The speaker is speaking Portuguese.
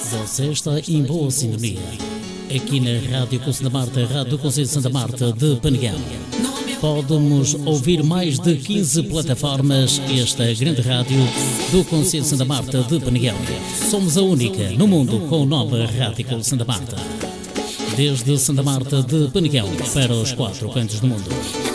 Você está em boa sintonia. Aqui na Rádio Conselho da Marta, Rádio Conselho de Santa Marta de Peneguão. Podemos ouvir mais de 15 plataformas. Esta grande rádio do Conselho de Santa Marta de Peneguão. Somos a única no mundo com o nome Rádio Conselho de Santa Marta. Desde Santa Marta de Peneguão para os 4 cantos do mundo.